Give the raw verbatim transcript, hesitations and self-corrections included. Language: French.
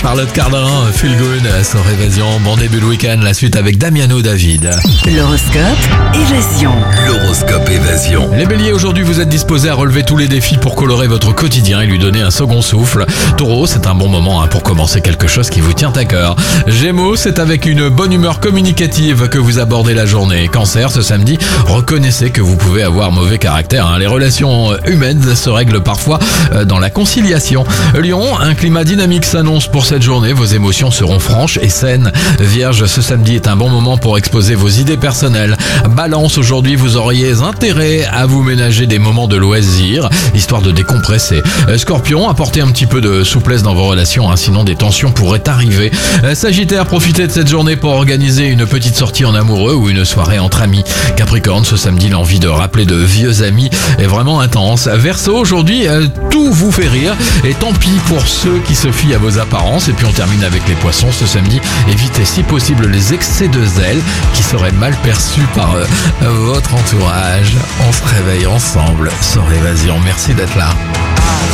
Charlotte Cardin, Feel Good sur Évasion. Bon début de week-end, la suite avec Damiano David. L'horoscope Évasion. L'horoscope Évasion. Les béliers, aujourd'hui vous êtes disposés à relever tous les défis pour colorer votre quotidien et lui donner un second souffle. Taureau, c'est un bon moment hein, pour commencer quelque chose qui vous tient à cœur. Gémeaux, c'est avec une bonne humeur communicative que vous abordez la journée. Cancer, ce samedi, reconnaissez que vous pouvez avoir mauvais caractère. Hein. Les relations humaines se règlent parfois dans la conciliation. Lion, un climat dynamique s'annonce pour cette journée. Vos émotions seront franches et saines. Vierge, ce samedi est un bon moment pour exposer vos idées personnelles. Balance, aujourd'hui vous auriez intérêt à vous ménager des moments de loisirs, histoire de décompresser. Scorpion, apportez un petit peu de souplesse dans vos relations, hein, sinon des tensions pourraient arriver. Sagittaire, profitez de cette journée pour organiser une petite sortie en amoureux ou une soirée entre amis. Capricorne, ce samedi l'envie de rappeler de vieux amis est vraiment intense. Verseau, aujourd'hui euh, tout vous fait rire et tant pis pour ceux qui se fient à vos apparences. Et puis on termine avec les poissons ce samedi. Évitez si possible les excès de zèle qui seraient mal perçus par euh, votre entourage. On se réveille ensemble sur Évasion. Merci d'être là.